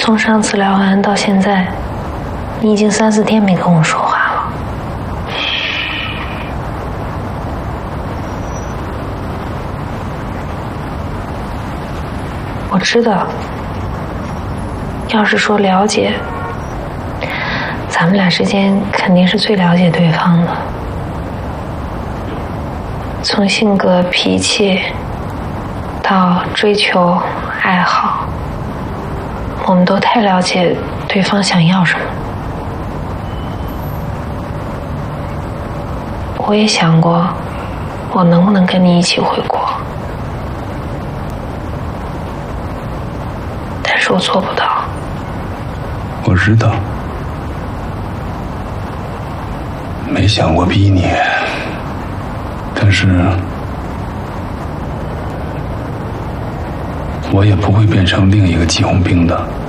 从上次聊完到现在，你已经3、4天没跟我说话了。我知道，要是说了解，咱们俩之间肯定是最了解对方的。从性格、脾气到追求、爱好，我们都太了解对方想要什么。我也想过，我能不能跟你一起回国，但是我做不到。 我知道，没想过逼你，但是我也不会变成另一个季红兵的。